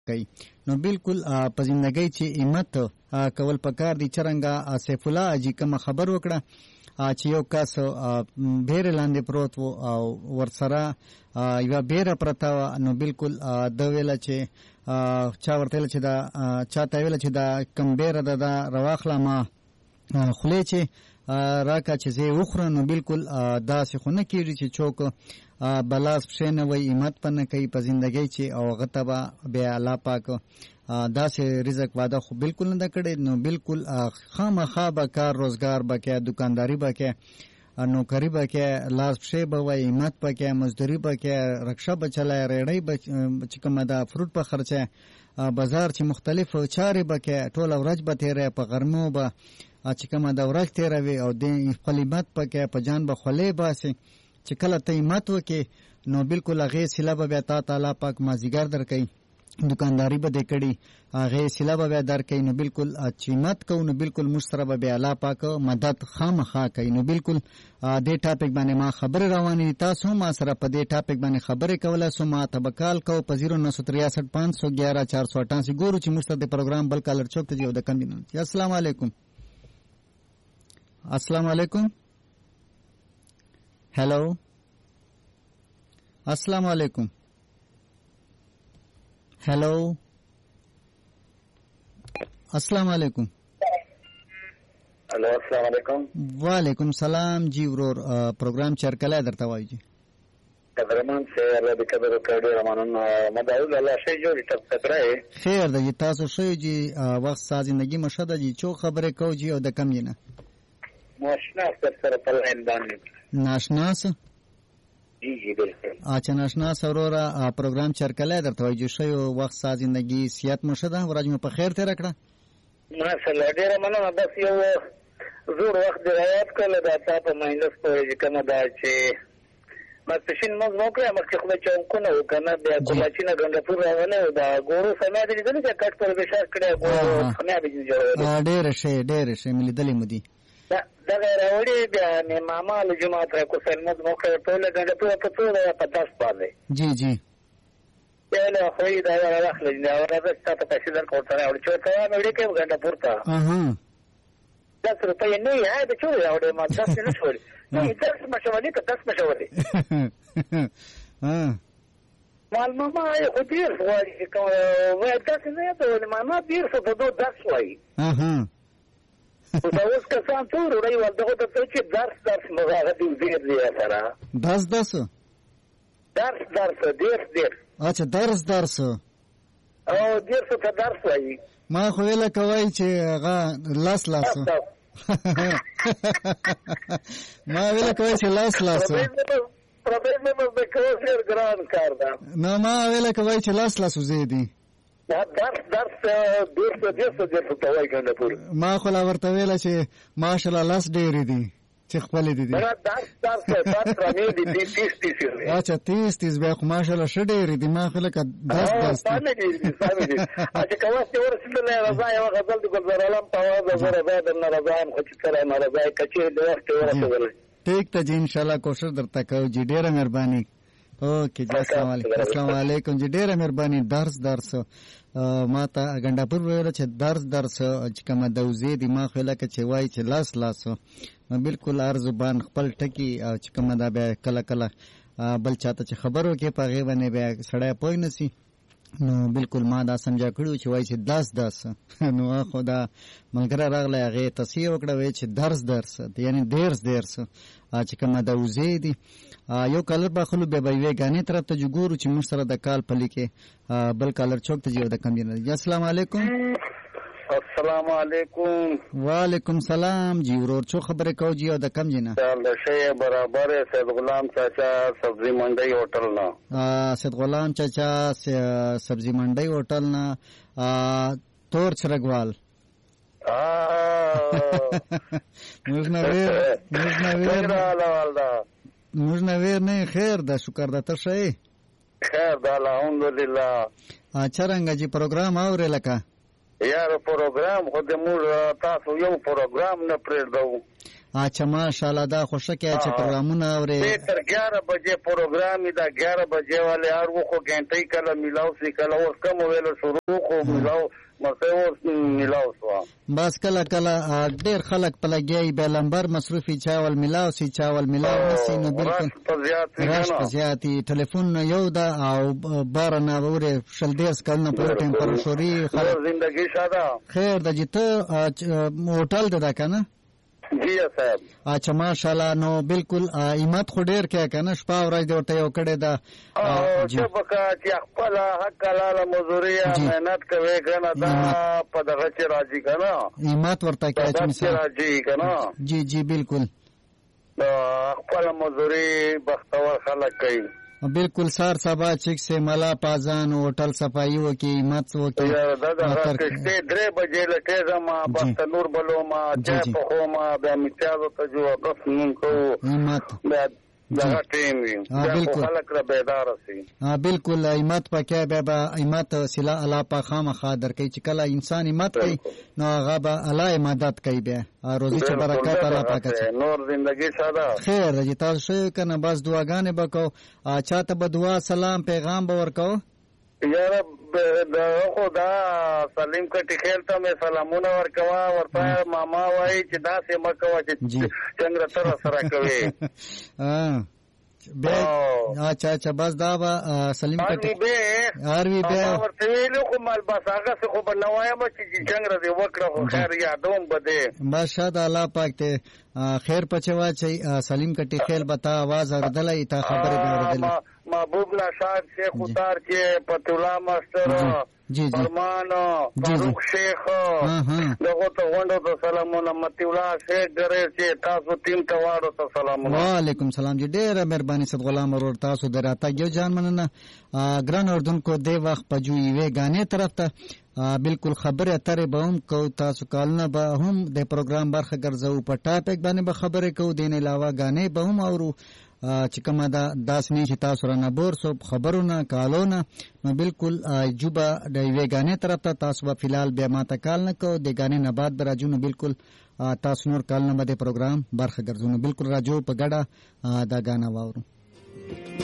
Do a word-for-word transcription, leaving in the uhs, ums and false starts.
کوي. نو بالکل په زندګۍ چې همت کول پکار دي. چرنګه سیف الله اجي کوم خبر وکړه چې یو کس بیر لاندې پروت و او ورسره یو بیر پرتا نو بالکل د ویل چې چا ورته چې دا چاته ویل چې دا کم بیر د رواخله ما خله چې راکا چې زه وخره نو بالکل داسې خو نه کېږي چې څوک بلاس پښې نه وای همت پنه کوي په زندګۍ چې او غتبه بیا الله پاک داسې رزق واده خو بالکل نه کړي. نو بالکل خامخا به کار روزګار به کې دکانداری به کې نوکری به کې لاس پښې به وای همت به کې مزدوري به کې رکشا به چلای ریړۍ به چې کومه دا فروټ په خرچه بازار چې مختلف چارې به کې ټول ورځ به تیرې په غرمو به چې کومه د ورځ تیروي او د خپل همت په کې په جان به خولې باسي چې کله ته همت وکې نو بالکل هغې سیله به بیا تا تعالی پاک مازدیګر درکوي. دکانداری به دې کړي هغې سیله به بیا درکوي. نو بالکل چې همت کوو نو بالکل موږ سره به بیا الله پاک مدد خامخا کوي. نو بالکل دې ټاپک باندې ما خبرې روانې دي. تاسو هم ما سره په دې ټاپک باندې خبرې کولی سو. ما ته به کال کوو په زیرو نو سو تریاسઠ پانچ سو ګیاره چار سو اٹھاسی. ګورو چې موږ سره د پروګرام بل کالر چوک ته یو د کم دي. السلام علیکم. السلام علیکم. هلو السلام علیکم. هلو السلام علیکم. هلو السلام علیکم. وعلیکم سلام جی ورور. پروګرام چرکله درته وایي جی قدرمن سے الله دې قدر وکړي. رمانن مدعو الله شي جوړ ټپ کړای خیر دی. تاسو شوی جی وخت ساز زندگی مشهد جی چو خبره کو جی او د کم نه ناشناس سره په لاین باندې ناشناس جی جی بالکل. اچھا ناشناس اورورا پروګرام چرکله درته وایي شوی وخت ساز زندگی سیات مشهد ورځ مو په خیر ته راکړه. ما سره ډیره مننه. بس یو زور وخت دی روایت کړل دا تاسو ماینس په کومه دا چې مستشین موږ نو کړه مخکې خو چې کو نه وکنه بیا کومه چې نه غنډه پور راغله دا ګورو سمه دي دي چې کټ پر بشار کړه ګورو خنه به جوړه ډېر شي ډېر شي ملي دلی مودي دا دا راوړي بیا نه ماما له جماعت را کو سلمت نو کړه ټول غنډه پر په ټول په تاسو باندې جی جی له خو دا راخلې دا ورته تاسو پیسې درکوته او چې ته مې وړي کې غنډه پورته اها دس روپۍ نه یې دا چې راوړې ما تاسو نه شوړي نو تاسو مشورې که تاسو مشورې ها مال ماما خو ډیر وایي کوم وای تاسو نه ته ماما ډیر څه په دوه درس وایي اها دا اوس که څنګه ټول وړي ولته ته چې درس درس مغاغه دې ډیر دی سره درس درس درس درس ډیر ډیر اچھا درس درس او ډیر څه درس وایي. ما خو ویله کوي چې هغه لاس لاس ما ویله کوي چې لاس لاس پروبلم به کوم ګران کار ده. نو ما ویله کوي چې لاس لاس وزیدي درس درس ډیر څه ډیر څه ډیر څه وایي کنه پور. ما خو لا ورته ویله چې ماشاءالله لاس ډیر دي چې خپل دي دي. دا درس درس درس رامي دي تیس تیس. اچھا تیس تیس به خو ماشاءالله شډېری دي. ما خلک درس درس باندې دي سامي دي. اته کوه چې ورسېدل رضا یو غزل د ګلزار عالم په आवाज زره زاد نه رضا هم خو چې کله نه رضا کچې د وخت ورسېدل. ٹھیک ته جی ان شاء الله کوشش درته کوو جی. ډېره مهرباني. اوکے جی السلام علیکم. السلام علیکم جی. ډېره مهرباني. درس درس ما ته غنډاپور ویل چې درس درس چې کومه دوزې دي ما خو لکه چې وایي چې لاس لاس نو بالکل هر زبان خپل ټکي او چې کومه دا بیا کله کله بل چاته چې خبر وکړي په هغې باندې بیا سړی پوه نه سي. نو بالکل ما دا سمجا کړو چې وایي چې داس داس نو خو دا ملګری راغلی هغې تصحیح وکړه وایي چې درس درس یعنې دیرس دیرس چې کومه دوزې دي. یو کالر باخلو بیا به یوې ګانې طرف ته چې ګورو چې موږ سره د کال په لیکې بل کالر چوک ته جي د کم دی. السلام علیکم. السلام علیکم. وعلیکم سلام جی ورور. څو خبرې کوو جی او د کم جي نه د شی برابر سید غلام چاچا سبزی منډۍ هوټل نه سید غلام چاچا سبزی منډۍ هوټل نه تور چرګوال موږ نه ویر موږ نه ویر موږ نه ویر نه خیر ده شکر ده ته ښه خیر ده الحمدلله. څرنګه جی پروګرام اورې لکه یاره پروګرام خو د موږ تاسو یو پروګرام نه پرېږدو. اچھا ماشاءالله دا خوشی کې چې پروګرامونه اورې تر ګیارہ بجې پروګرام دا ګیارہ بجې والے هر وخت غنټې کله ملاو سي کله اوس کوم ویلو شروع خو ملاو مته اوس ملاو سو بس کله کله ډېر خلک په لګي به لمبر مصروفي چاول ملاو سي چاول ملاو نسي نو بالکل راش په زیاتی ټلیفون یو دا او بار نه وره شل دیس کلنه په ټیم پر شوري خلک زندگی ساده خیر د جته هوټل ده کنه جی صاحب اچھا ماشاءالله نو بالکل ایمت خو ډیر کې کنه شپه ورځ د ورته یو کړه دا او چې بکا چې خپل حق لاله مزوري مهنت کوي کنه دا په دغه چې راځي کنه ایمت ورته کې چې مثال راځي کنه جی جی بالکل خپل مزوري بختور خلک کوي بالکل سار سبا چیک سے ملا پازان ہوٹل صفائی وکي مت وکي یار دا دا کشته درې بجې لټه زما بخت نور بلو ما چا په خو ما د امتیاز ته جو قسم کو مت دا ټیم وي دا خلک را بیدار سي ها بالکل ایمت پکې به با ایمت سلا الله په خامخا درکې چې کله انسان ایمت کوي نو هغه به الله مدد کوي به روزي چې برکات الله پاک نور زندگی ساده خیر دې تاسو شو کنه بس دعاګانې وکاو چاته به دعا سلام پیغام به ورکاو یار دا خدا سلیم کټی خیل ته مې سلامونه ورکوا ورته ماما وای چې دا سه مکوا چې څنګه تر سره کوي ها به اچھا اچھا بس دا با سلیم کټی به اروی به ورته ویلو خو مال بس هغه څه خو بنوایم چې څنګه دې وکړه خو خیر یادوم بده ماشاء الله پاک ته خیر پچوا چې سلیم کټی خیل بتا आवाज اوردلای تا خبره اوردلای محبوب نشاد شیخ اتار کې پتولا ماستر فرمان فاروق شیخ دغه ته غونډو ته سلامونه متولا شیخ ګره چې تاسو تیم ته واړو ته سلامونه وعلیکم سلام جی ډېر مهرباني صد غلام ورور تاسو دراته یو جان مننه ګران اردن کو دی وخت پجوي وی غانې طرف ته بالکل خبره اترې به هم کو تاسو کالنه به هم د پروګرام برخه ګرځو په ټاپک باندې به خبره کو دین علاوه غانې به هم اورو چې کومه دا داسنی چې تاسو را نه بور سو خبرونه کالونه نو بالکل جوبا د ویګانې طرف ته تاسو په فلال بیا ماته کال نه کو د غانې نه بعد براجو بالکل تاسو نور کال نه به پروګرام برخه ګرځو بالکل راجو په ګډه دا غانا واورو